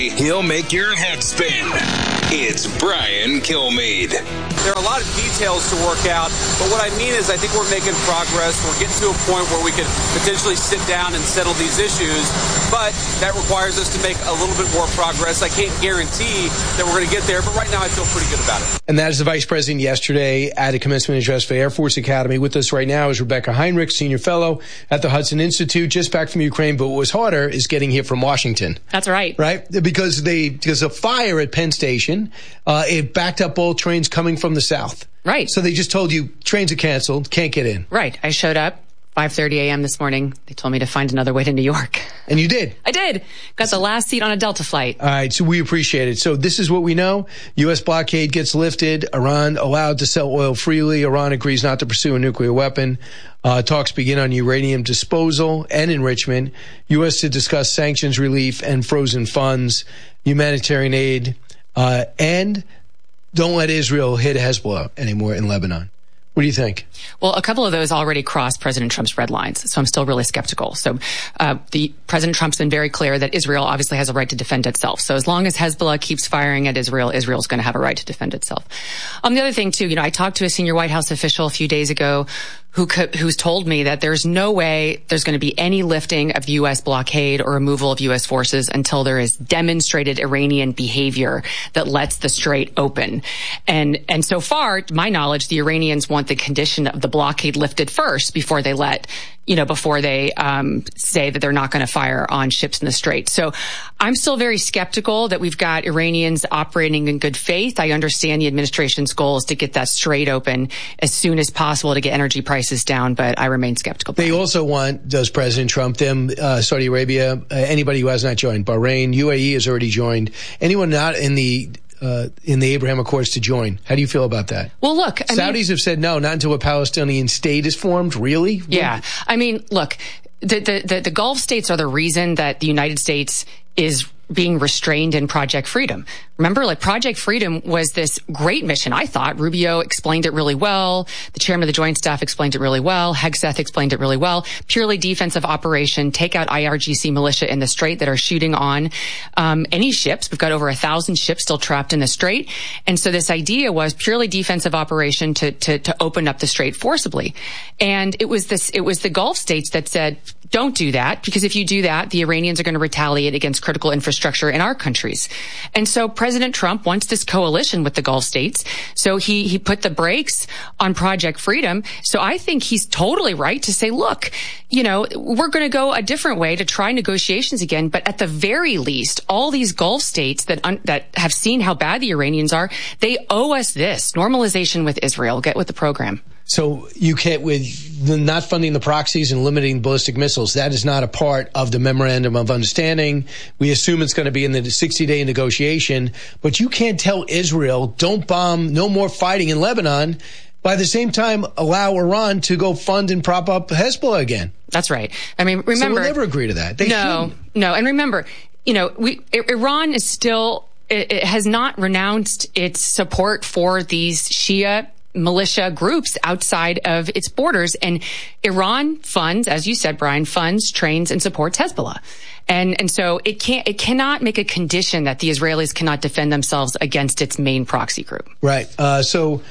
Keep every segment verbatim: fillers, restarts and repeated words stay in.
He'll make your head spin. It's Brian Kilmeade. There are a lot of details to work out, but what I mean is I think we're making progress. We're getting to a point where we could potentially sit down and settle these issues, but that requires us to make a little bit more progress. I can't guarantee that we're going to get there, but right now I feel pretty good about it. And that is the Vice President yesterday at a commencement address for Air Force Academy. With us right now is Rebecca Heinrich, Senior Fellow at the Hudson Institute, just back from Ukraine. But what was harder is getting here from Washington. That's right. Right? Because they because a fire at Penn Station, uh, it backed up all trains coming from the south. Right. So they just told you trains are canceled, can't get in. Right. I showed up five thirty a.m. this morning. They told me to find another way to New York. And you did? I did. Got the last seat on a Delta flight. All right, so we appreciate it. So this is what we know. U S blockade gets lifted. Iran allowed to sell oil freely. Iran agrees not to pursue a nuclear weapon. Uh, talks begin on uranium disposal and enrichment. U S to discuss sanctions relief and frozen funds, humanitarian aid, uh, and don't let Israel hit Hezbollah anymore in Lebanon. What do you think? Well, a couple of those already crossed President Trump's red lines, so I'm still really skeptical. So uh, the President Trump's been very clear that Israel obviously has a right to defend itself. So as long as Hezbollah keeps firing at Israel, Israel's going to have a right to defend itself. Um, the other thing, too, you know, I talked to a senior White House official a few days ago who could, who's told me that there's no way there's going to be any lifting of the U S blockade or removal of U S forces until there is demonstrated Iranian behavior that lets the strait open. And and so far, to my knowledge, the Iranians want the condition of the blockade lifted first before they let, you know, before they um, say that they're not going to fire on ships in the strait. So I'm still very skeptical that we've got Iranians operating in good faith. I understand the administration's goal is to get that strait open as soon as possible to get energy prices down, but I remain skeptical. They also want, does President Trump, them, uh, Saudi Arabia, uh, anybody who has not joined, Bahrain, U A E has already joined, anyone not in the Uh, in the Abraham Accords to join. How do you feel about that? Well, look, I Saudis mean, have said no, not until a Palestinian state is formed. Really? Yeah. I mean, look, the, the, the, the Gulf states are the reason that the United States is being restrained in Project Freedom. Remember, like Project Freedom was this great mission, I thought. Rubio explained it really well. The chairman of the Joint Staff explained it really well. Hegseth explained it really well. Purely defensive operation, take out I R G C militia in the Strait that are shooting on um, any ships. We've got over a thousand ships still trapped in the Strait. And so this idea was purely defensive operation to, to, to open up the Strait forcibly. And it was this, it was the Gulf states that said, don't do that, because if you do that, the Iranians are going to retaliate against critical infrastructure in our countries. And so President Trump wants this coalition with the Gulf states. So he, he put the brakes on Project Freedom. So I think he's totally right to say, look, you know, we're going to go a different way to try negotiations again. But at the very least, all these Gulf states that, un- that have seen how bad the Iranians are, they owe us this normalization with Israel. Get with the program. So you can't, with the not funding the proxies and limiting ballistic missiles, that is not a part of the memorandum of understanding. We assume it's going to be in the sixty-day negotiation, but you can't tell Israel, don't bomb, no more fighting in Lebanon, by the same time allow Iran to go fund and prop up Hezbollah again. That's right. I mean, remember. So we'll never agree to that. They no, shouldn't. no. And remember, you know, we Iran is still, it, it has not renounced its support for these Shia militia groups outside of its borders. And Iran funds, as you said, Brian, funds, trains, and supports Hezbollah. And and so it can't it cannot make a condition that the Israelis cannot defend themselves against its main proxy group. Right. Uh, so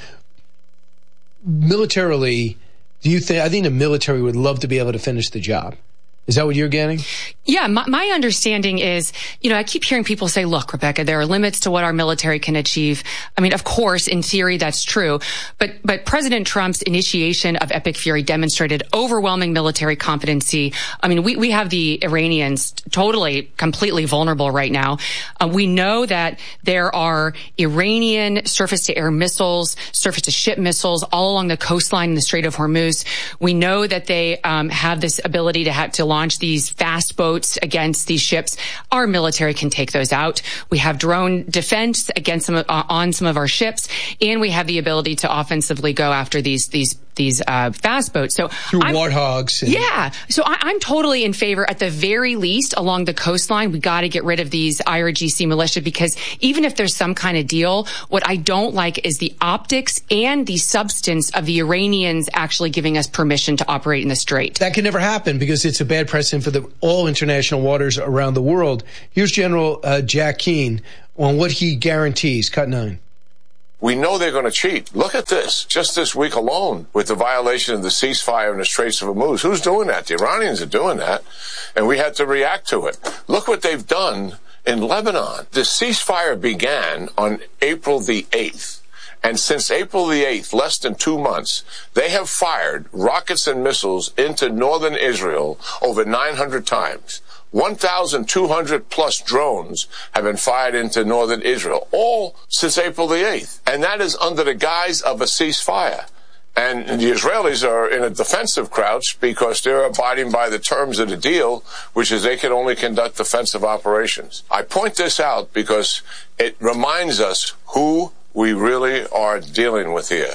militarily, do you think, I think the military would love to be able to finish the job. Is that what you're getting? Yeah, my, my understanding is, you know, I keep hearing people say, look, Rebecca, there are limits to what our military can achieve. I mean, of course, in theory, that's true. But but President Trump's initiation of Epic Fury demonstrated overwhelming military competency. I mean, we, we have the Iranians totally, completely vulnerable right now. Uh, we know that there are Iranian surface-to-air missiles, surface-to-ship missiles all along the coastline in the Strait of Hormuz. We know that they um, have this ability to have to launch these fast boats against these ships. Our military can take those out. We have drone defense against some uh, on some of our ships, and we have the ability to offensively go after these these these uh, fast boats. So through I'm, warthogs. And- yeah. So I, I'm totally in favor. At the very least, along the coastline, we got to get rid of these I R G C militia, because even if there's some kind of deal, what I don't like is the optics and the substance of the Iranians actually giving us permission to operate in the Strait. That can never happen because it's a bad precedent for the, all international waters around the world. Here's General uh, Jack Keane on what he guarantees. Cut nine. We know they're going to cheat. Look at this. Just this week alone, with the violation of the ceasefire in the Straits of Hormuz. Who's doing that? The Iranians are doing that. And we had to react to it. Look what they've done in Lebanon. The ceasefire began on April the eighth. And since April the eighth, less than two months, they have fired rockets and missiles into northern Israel over nine hundred times. one thousand two hundred plus drones have been fired into northern Israel, all since April the eighth. And that is under the guise of a ceasefire. And the Israelis are in a defensive crouch because they're abiding by the terms of the deal, which is they can only conduct defensive operations. I point this out because it reminds us who we really are dealing with here.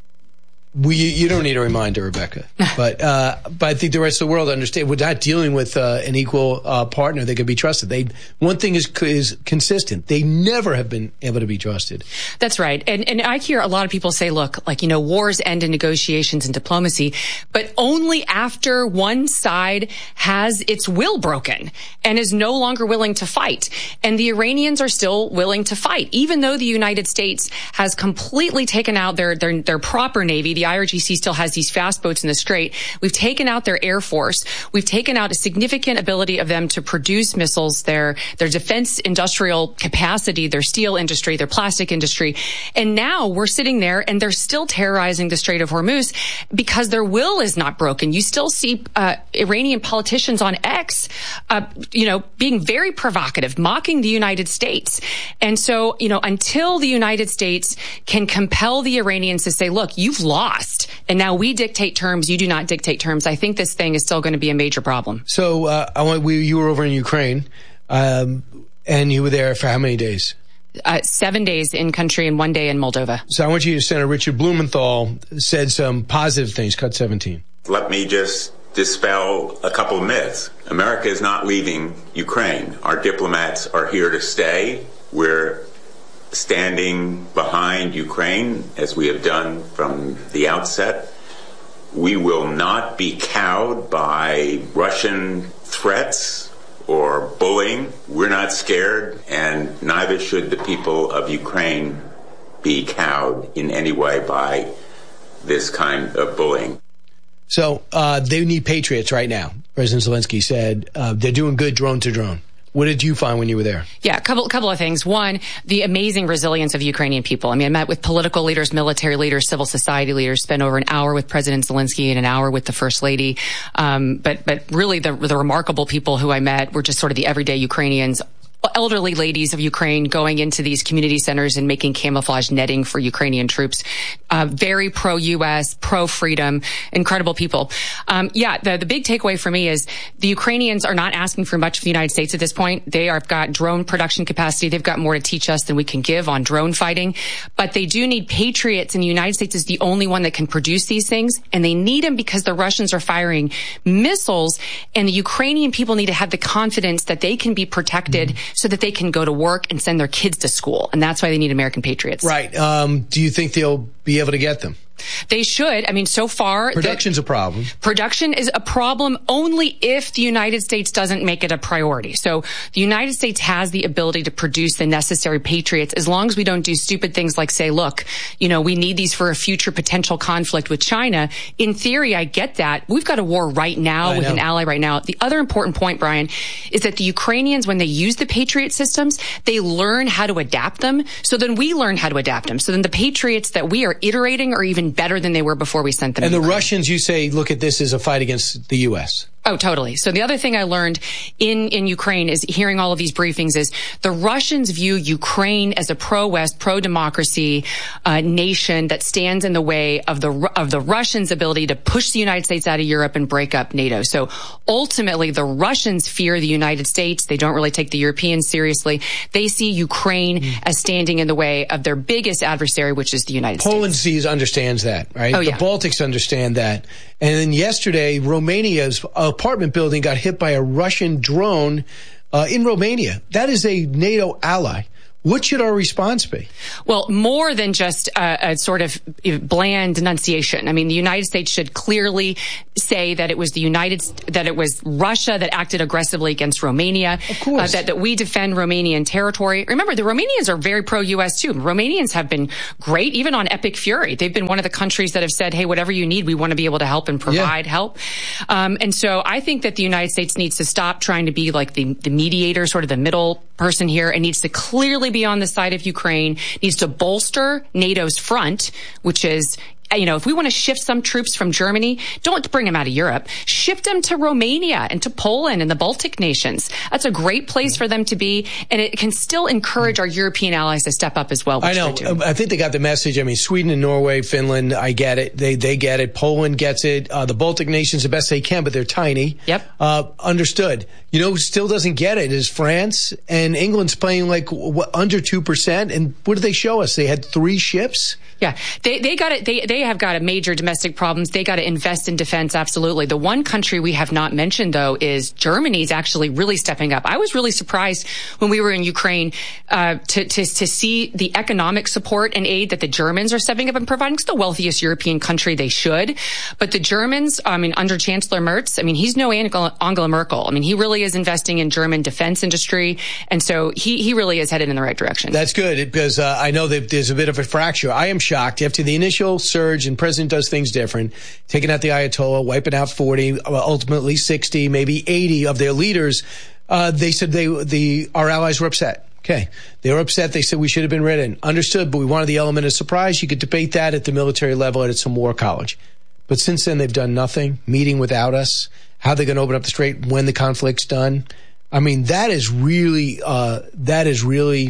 We, you don't need a reminder, Rebecca, but uh, but I think the rest of the world understand we're not dealing with uh, an equal uh, partner that can be trusted. They one thing is is consistent: they never have been able to be trusted. That's right, and and I hear a lot of people say, look, like you know, wars end in negotiations and diplomacy, but only after one side has its will broken and is no longer willing to fight. And the Iranians are still willing to fight, even though the United States has completely taken out their their, their proper navy. The I R G C still has these fast boats in the Strait. We've taken out their air force. We've taken out a significant ability of them to produce missiles, their their defense industrial capacity, their steel industry, their plastic industry. And now we're sitting there and they're still terrorizing the Strait of Hormuz because their will is not broken. You still see uh, Iranian politicians on X, uh, you know, being very provocative, mocking the United States. And so, you know, until the United States can compel the Iranians to say, look, you've lost, and now we dictate terms, you do not dictate terms, I think this thing is still going to be a major problem. So uh, I want we you were over in Ukraine, um, and you were there for how many days? Uh, seven days in country and one day in Moldova. So I want you to, Senator Richard Blumenthal said some positive things. Cut seventeen. Let me just dispel a couple of myths. America is not leaving Ukraine. Our diplomats are here to stay. We're standing behind Ukraine, as we have done from the outset. We will not be cowed by Russian threats or bullying. We're not scared, and neither should the people of Ukraine be cowed in any way by this kind of bullying. So uh, they need patriots right now. President Zelensky said uh, they're doing good drone to drone. What did you find when you were there? Yeah, a couple, couple of things. One, the amazing resilience of Ukrainian people. I mean, I met with political leaders, military leaders, civil society leaders, spent over an hour with President Zelensky and an hour with the First Lady. Um, but, but really the, the remarkable people who I met were just sort of the everyday Ukrainians, elderly ladies of Ukraine going into these community centers and making camouflage netting for Ukrainian troops. Uh, very pro-U S, pro-freedom, incredible people. Um, yeah, the, the big takeaway for me is the Ukrainians are not asking for much of the United States at this point. They have got drone production capacity. They've got more to teach us than we can give on drone fighting. But they do need patriots, and the United States is the only one that can produce these things. And they need them because the Russians are firing missiles, and the Ukrainian people need to have the confidence that they can be protected mm-hmm. so that they can go to work and send their kids to school. And that's why they need American patriots. Right. Um, do you think they'll be able to get them? They should. I mean, so far... Production's the, a problem. Production is a problem only if the United States doesn't make it a priority. So the United States has the ability to produce the necessary patriots as long as we don't do stupid things like say, look, you know, we need these for a future potential conflict with China. In theory, I get that. We've got a war right now I with know. an ally right now. The other important point, Brian, is that the Ukrainians, when they use the Patriot systems, they learn how to adapt them. So then we learn how to adapt them. So then the Patriots that we are iterating are even better than they were before we sent them. And the Russians, you say, look at this as a fight against the U S Oh, totally. So the other thing I learned in, in Ukraine is hearing all of these briefings is the Russians view Ukraine as a pro-West, pro-democracy uh, nation that stands in the way of the of the Russians' ability to push the United States out of Europe and break up NATO. So ultimately, the Russians fear the United States. They don't really take the Europeans seriously. They see Ukraine mm. as standing in the way of their biggest adversary, which is the United Poland States. Poland sees understands that, right? Oh, yeah. The Baltics understand that. And then yesterday, Romania's apartment building got hit by a Russian drone uh, in Romania. That is a NATO ally. What should our response be? Well, more than just a, a sort of bland denunciation. I mean, the United States should clearly say that it was the United, that it was Russia that acted aggressively against Romania. Of course. Uh, that, that we defend Romanian territory. Remember, the Romanians are very pro-U S too. Romanians have been great, even on Epic Fury. They've been one of the countries that have said, hey, whatever you need, we want to be able to help and provide yeah. help. Um, and so I think that the United States needs to stop trying to be like the, the mediator, sort of the middle person here, and needs to clearly be on the side of Ukraine, needs to bolster NATO's front, which is, you know, if we want to shift some troops from Germany, don't bring them out of Europe. Shift them to Romania and to Poland and the Baltic nations. That's a great place for them to be, and it can still encourage our European allies to step up as well. I know. I think they got the message. I mean, Sweden and Norway, Finland, I get it. They they get it. Poland gets it. Uh, the Baltic nations the best they can, but they're tiny. Yep. Uh, understood. You know who still doesn't get it is France, and England's playing like what, under two percent. And what did they show us? They had three ships. Yeah, they they got it. They they have got a major domestic problems. They got to invest in defense. Absolutely. The one country we have not mentioned though is Germany's actually really stepping up. I was really surprised when we were in Ukraine uh, to to to see the economic support and aid that the Germans are stepping up and providing. It's the wealthiest European country. They should, but the Germans. I mean, under Chancellor Merz. I mean, he's no Angela, Angela Merkel. I mean, he really is investing in German defense industry, and so he he really is headed in the right direction. That's good because uh, I know that there's a bit of a fracture. I am shocked after the initial surge and president does things different, taking out the Ayatollah, wiping out forty, ultimately sixty, maybe eighty of their leaders. Uh, they said they the our allies were upset. Okay. They were upset. They said we should have been ridden. Understood, but we wanted the element of surprise. You could debate that at the military level at some war college. But since then, they've done nothing, meeting without us. How they're going to open up the strait when the conflict's done. I mean, that is really, uh, that is really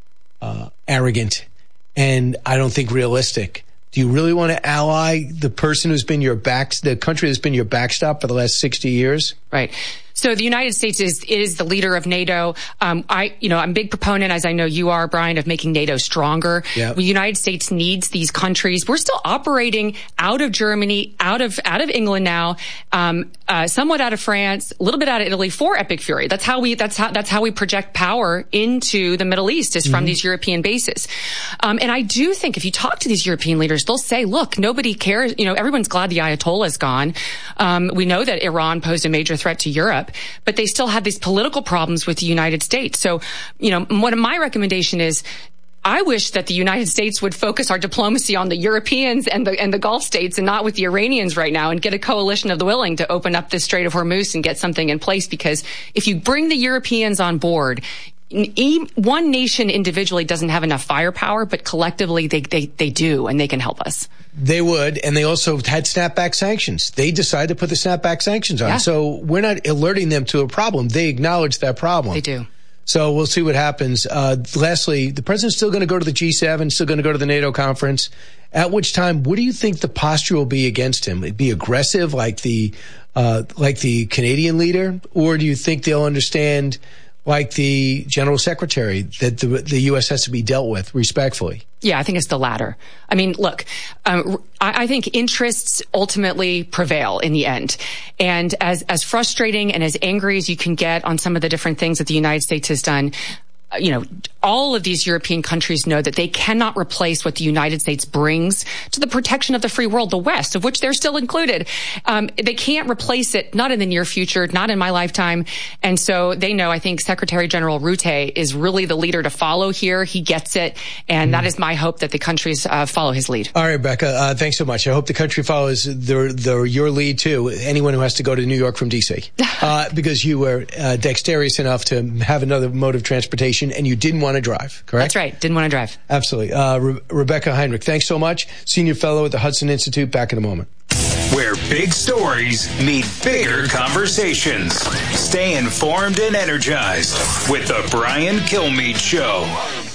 uh, arrogant. And I don't think realistic. Do you really want to ally the person who's been your back, the country that's been your backstop for the last sixty years? Right. So the United States is is the leader of NATO. Um, I, you know, I'm a big proponent, as I know you are, Brian, of making NATO stronger. Yep. The United States needs these countries. We're still operating out of Germany, out of out of England now, um, uh, somewhat out of France, a little bit out of Italy for Epic Fury. That's how we that's how that's how we project power into the Middle East is from mm-hmm. these European bases. Um, and I do think if you talk to these European leaders, they'll say, "Look, nobody cares. You know, everyone's glad the Ayatollah is gone. Um, we know that Iran posed a major threat to Europe." But they still have these political problems with the United States. So, you know, what my recommendation is, I wish that the United States would focus our diplomacy on the Europeans and the and the Gulf states and not with the Iranians right now and get a coalition of the willing to open up the Strait of Hormuz and get something in place. Because if you bring the Europeans on board, one nation individually doesn't have enough firepower, but collectively they, they, they do, and they can help us. They would, and they also had snapback sanctions. They decided to put the snapback sanctions on. Yeah. So we're not alerting them to a problem. They acknowledge that problem. They do. So we'll see what happens. Uh, lastly, the president's still going to go to the G seven, still going to go to the NATO conference, at which time, what do you think the posture will be against him? It'd be aggressive like the, uh, like the Canadian leader? Or do you think they'll understand, like the general secretary, that the, the U S has to be dealt with respectfully? Yeah, I think it's the latter. I mean, look, um, I, I think interests ultimately prevail in the end. And as, as frustrating and as angry as you can get on some of the different things that the United States has done, you know, all of these European countries know that they cannot replace what the United States brings to the protection of the free world, the West, of which they're still included. Um, they can't replace it, not in the near future, not in my lifetime. And so they know, I think Secretary General Rutte is really the leader to follow here. He gets it. And mm. that is my hope, that the countries uh, follow his lead. All right, Becca, uh, thanks so much. I hope the country follows the, the, your lead, too. Anyone who has to go to New York from D C uh, because you were uh, dexterous enough to have another mode of transportation and you didn't want to drive, correct? That's right. Didn't want to drive. Absolutely. Uh, Re- Rebecca Heinrich, thanks so much. Senior fellow at the Hudson Institute. Back in a moment. where big stories meet bigger conversations. Stay informed and energized with the Brian Kilmeade Show.